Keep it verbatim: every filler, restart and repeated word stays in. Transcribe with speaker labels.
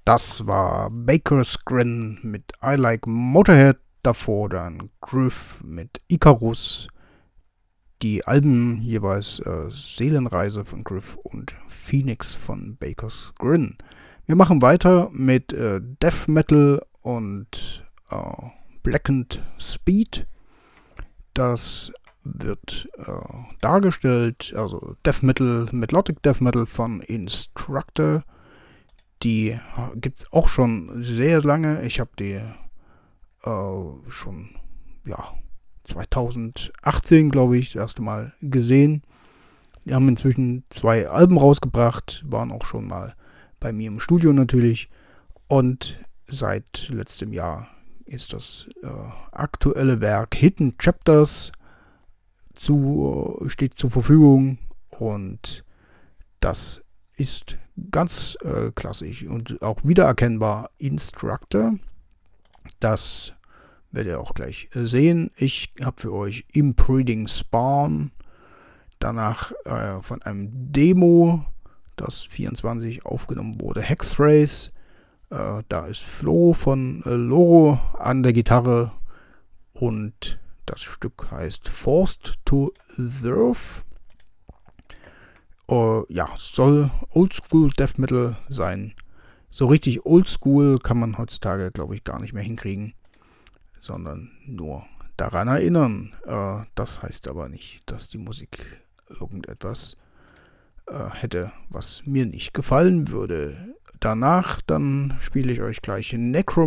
Speaker 1: Das war Baker's Grin mit I Like Motorhead, davor dann Groove mit Icarus, die Alben jeweils äh, Seelenreise von Groove und Phoenix von Baker's Grin. Wir machen weiter mit äh, Death Metal und äh, Blackened Speed. Das wird äh, dargestellt, also Death Metal, Melodic Death Metal von Instructor. Die gibt es auch schon sehr lange. Ich habe die äh, schon, ja, zweitausendachtzehn, glaube ich, das erste Mal gesehen. Die haben inzwischen zwei Alben rausgebracht, waren auch schon mal bei mir im Studio natürlich. Und seit letztem Jahr ist das äh, aktuelle Werk Hidden Chapters zu, steht zur Verfügung. Und das ist ganz äh, klassisch und auch wiedererkennbar Instructor. Das werdet ihr auch gleich sehen. Ich habe für euch Imprinting Spawn, danach äh, von einem Demo, das vierundzwanzig aufgenommen wurde, Hexrace. Äh, da ist Flo von äh, Loro an der Gitarre und das Stück heißt Forced to Serve. Uh, ja, soll Oldschool Death Metal sein. So richtig Oldschool kann man heutzutage, glaube ich, gar nicht mehr hinkriegen, sondern nur daran erinnern. Uh, das heißt aber nicht, dass die Musik irgendetwas uh, hätte, was mir nicht gefallen würde. Danach dann spiele ich euch gleich Necro